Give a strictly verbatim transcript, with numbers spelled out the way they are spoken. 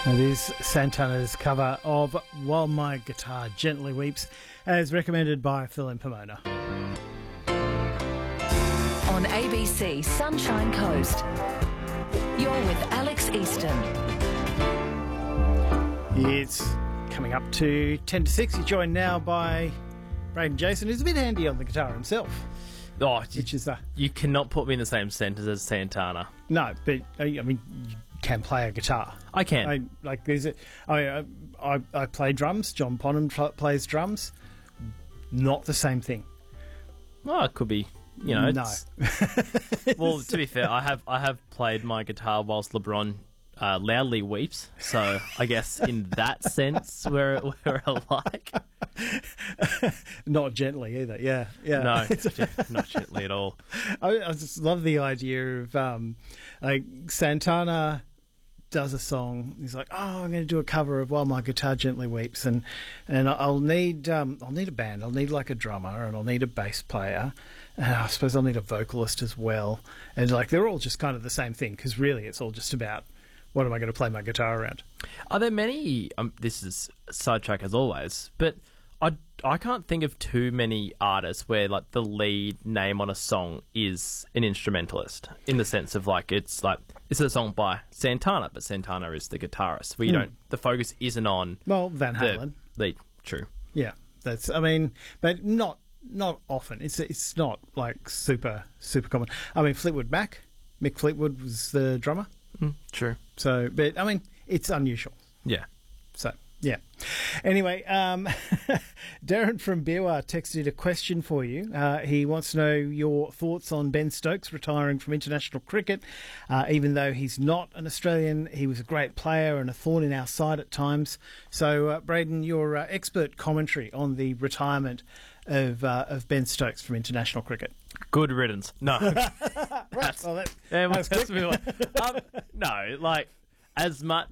It is Santana's cover of While My Guitar Gently Weeps, as recommended by Phil in Pomona. On A B C Sunshine Coast, you're with Alex Easton. It's coming up to ten to six. You're joined now by Braden Jason, who's a bit handy on the guitar himself. Oh, which is, uh, you cannot put me in the same sentence as Santana. No, but I mean, you can play a guitar. I can. I, like, there's a, I, I, I play drums. John Bonham pl- plays drums. Not the same thing. Well, it could be. You know, no. It's, well, to be fair, I have I have played my guitar whilst LeBron uh, loudly weeps. So I guess in that sense, we're we're alike. Not gently either. Yeah, yeah. No, not gently at all. I, I just love the idea of um, like Santana does a song. He's like, "Oh, I'm going to do a cover of While My Guitar Gently Weeps," and and I'll need um, I'll need a band. I'll need like a drummer, and I'll need a bass player, and I suppose I'll need a vocalist as well. And like they're all just kind of the same thing, because really it's all just about what am I going to play my guitar around. Are there many? Um, this is sidetrack as always, but I I can't think of too many artists where like the lead name on a song is an instrumentalist, in the sense of like it's like it's a song by Santana, but Santana is the guitarist. Where you Mm. don't, the focus isn't on Well, Van the Halen. lead. True. Yeah, that's. I mean, but not not often. It's it's not like super super common. I mean, Fleetwood Mac, Mick Fleetwood was the drummer. Mm, true. So, but I mean, it's unusual. Yeah. So, yeah. Anyway, um, Darren from Biwa texted a question for you. Uh, he wants to know your thoughts on Ben Stokes retiring from international cricket. Uh, even though he's not an Australian, he was a great player and a thorn in our side at times. So, uh, Braden, your uh, expert commentary on the retirement of uh, of Ben Stokes from international cricket. Good riddance. No. Right. Well, that, Yeah, well, that's quick. that's um, no, like, as much